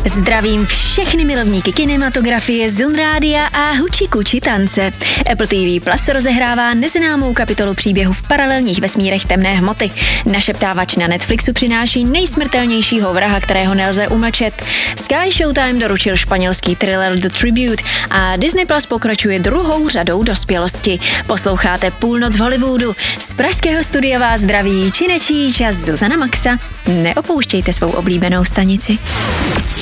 Zdravím všechny milovníky kinematografie, Zone Rádia a huči kuči tance. Apple TV Plus rozehrává neznámou kapitolu příběhu v paralelních vesmírech temné hmoty. Našeptávač na Netflixu přináší nejsmrtelnějšího vraha, kterého nelze umlčet. Sky Showtime doručil španělský thriller The Tribute a Disney Plus pokračuje druhou řadou dospělosti. Posloucháte Půlnoc v Hollywoodu. Z pražského studia vás zdraví Činečíč a Zuzana Maxa. Neopouštějte svou oblíbenou stanici.